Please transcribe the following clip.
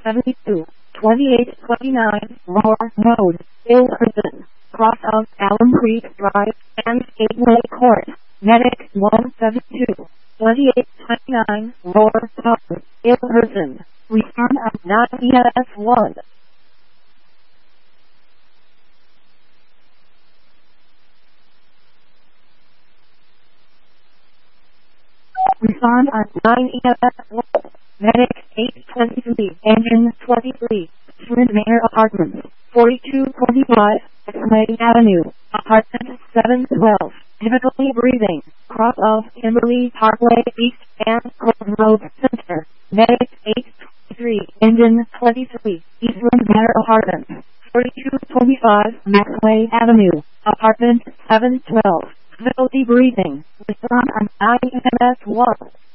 72, 2829, Lower Road, Ilderton, cross of Alum Creek Drive, and Gateway Court. Medic 172, 2829, Lower Road, Ilderton. Return of 9 ES1. Respond at 9 ES1. Medic 823, Engine 23, Swindmere Apartments, 4225, Exmouth Avenue, Apartment 712, difficulty breathing, cross of Kimberley Parkway East and Colton Road Center. Medic 823, Engine 23, East Swindmere Apartments, 4225, Maxway Avenue, Apartment 712, difficulty breathing, respond on 9 ES1.